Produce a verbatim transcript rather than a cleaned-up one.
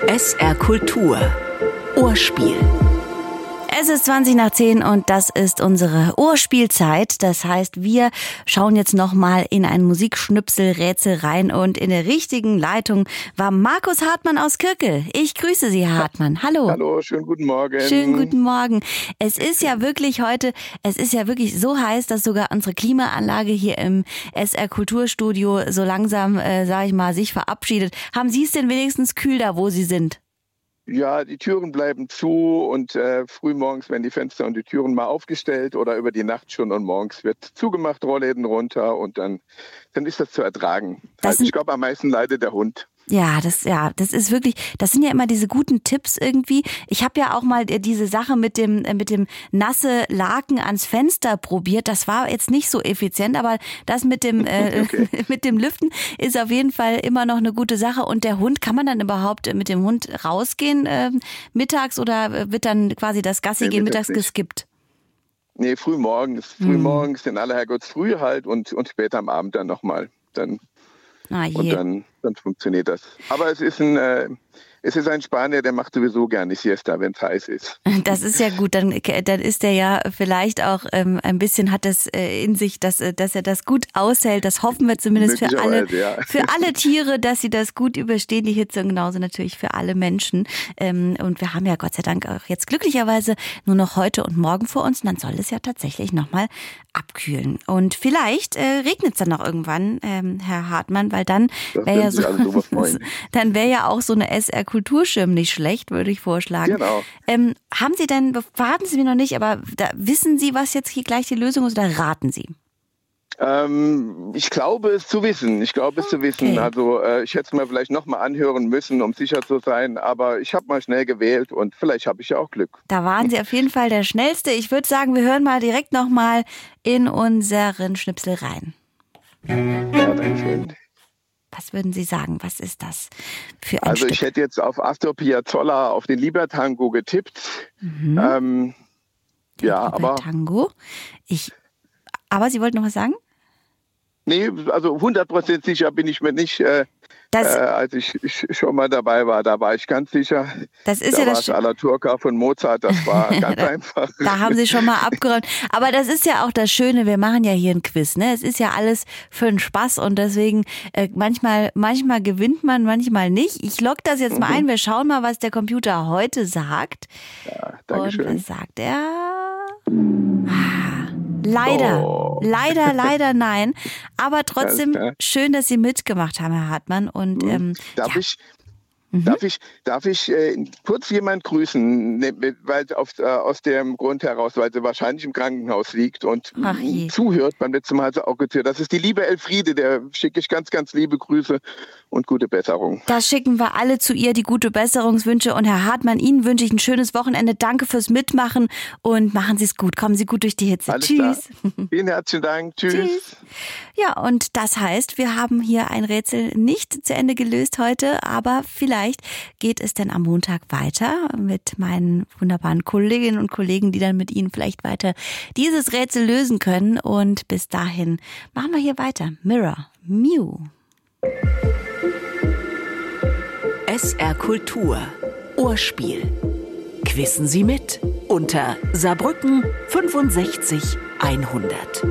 S R Kultur Ohrspiel. Es ist zwanzig nach zehn und das ist unsere Ohrspielzeit. Das heißt, wir schauen jetzt nochmal in ein Musikschnipsel-Rätsel rein und in der richtigen Leitung war Markus Hartmann aus Kirkel. Ich grüße Sie, Herr Hartmann. Hallo. Hallo, schönen guten Morgen. Schönen guten Morgen. Es ist ja wirklich heute, es ist ja wirklich so heiß, dass sogar unsere Klimaanlage hier im S R Kulturstudio so langsam, äh, sag ich mal, sich verabschiedet. Haben Sie es denn wenigstens kühl da, wo Sie sind? Ja, die Türen bleiben zu und äh, frühmorgens werden die Fenster und die Türen mal aufgestellt oder über die Nacht schon und morgens wird zugemacht, Rollläden runter und dann, dann ist das zu ertragen. Das Also ich glaube, am meisten leidet der Hund. Ja, das ja, das ist wirklich, das sind ja immer diese guten Tipps irgendwie. Ich habe ja auch mal diese Sache mit dem mit dem nasse Laken ans Fenster probiert. Das war jetzt nicht so effizient, aber das mit dem äh, Okay. mit dem Lüften ist auf jeden Fall immer noch eine gute Sache. Und der Hund, kann man dann überhaupt mit dem Hund rausgehen äh, mittags oder wird dann quasi das Gassi Nee, gehen mittags mittags nicht. geskippt? Nee, frühmorgens. Hm. Frühmorgens in aller Herrgotts früh halt und, und später am Abend dann nochmal. Dann, Ah und je. dann, dann funktioniert das. Aber es ist ein, äh, es ist ein Spanier, der macht sowieso gerne Siesta, wenn es heiß ist. Das ist ja gut, dann, dann ist er ja vielleicht auch ähm, ein bisschen, hat das äh, in sich, dass, äh, dass er das gut aushält. Das hoffen wir zumindest für alle, Möglicherweise, ja. für alle Tiere, dass sie das gut überstehen, die Hitze, und genauso natürlich für alle Menschen. Ähm, und wir haben ja Gott sei Dank auch jetzt glücklicherweise nur noch heute und morgen vor uns. Und dann soll es ja tatsächlich nochmal abkühlen. Und vielleicht äh, regnet es dann noch irgendwann, ähm, Herr Hartmann, weil dann Das wäre ja werden so, sich alle drüber freuen. dann wäre ja auch so eine S R Kulturschirm nicht schlecht, würde ich vorschlagen. Genau. Ähm, haben Sie denn, verraten Sie mir noch nicht, aber da, wissen Sie, was jetzt hier gleich die Lösung ist, oder raten Sie? Ähm, ich glaube es zu wissen. Ich glaube es zu wissen. Okay. Also äh, ich hätte es mir vielleicht nochmal anhören müssen, um sicher zu sein. Aber ich habe mal schnell gewählt und vielleicht habe ich ja auch Glück. Da waren Sie auf jeden Fall der Schnellste. Ich würde sagen, wir hören mal direkt nochmal in unseren Schnipsel rein. Ja, danke schön. Was würden Sie sagen? Was ist das für ein Also Stück? ich hätte jetzt auf Astor Piazzolla, auf den Libertango getippt. Mhm. Ähm, ja, Über aber Tango. Ich, aber Sie wollten noch was sagen? nee, also hundert Prozent sicher bin ich mir nicht. Äh, Das, äh, als ich, ich schon mal dabei war, da war ich ganz sicher. das ist da ja war das es Sch- Alla Turca von Mozart, das war ganz Da- einfach. Da haben Sie schon mal abgeräumt. Aber das ist ja auch das Schöne, wir machen ja hier ein Quiz, ne? Es ist ja alles für den Spaß und deswegen äh, manchmal, manchmal gewinnt man, manchmal nicht. Ich logge das jetzt mal ein, wir schauen mal, was der Computer heute sagt. Ja, Und Dankeschön. was sagt er? Ah, leider, Oh. leider, leider nein. Aber trotzdem Alles klar. schön, dass Sie mitgemacht haben, Herr Hartmann. Und ähm, Darf ja. ich, darf ich, darf ich äh, kurz jemand grüßen, ne, mit- weil auf, äh, aus dem Grund heraus, weil sie wahrscheinlich im Krankenhaus liegt und Ach je. m, zuhört. Beim letzten Mal hat sie auch gezählt. Das ist die liebe Elfriede, der schicke ich ganz, ganz liebe Grüße und gute Besserung. Das schicken wir alle zu ihr, die gute Besserungswünsche. Und Herr Hartmann, Ihnen wünsche ich ein schönes Wochenende. Danke fürs Mitmachen und machen Sie es gut. Kommen Sie gut durch die Hitze. Alles Tschüss. klar. Vielen herzlichen Dank. Tschüss. Tschüss. Ja, und das heißt, wir haben hier ein Rätsel nicht zu Ende gelöst heute, aber vielleicht geht es dann am Montag weiter mit meinen wunderbaren Kolleginnen und Kollegen, die dann mit Ihnen vielleicht weiter dieses Rätsel lösen können. Und bis dahin machen wir hier weiter. Mirror, Mew. S R Kultur Ohrspiel. Quissen Sie mit unter Saarbrücken fünfundsechzig hundert.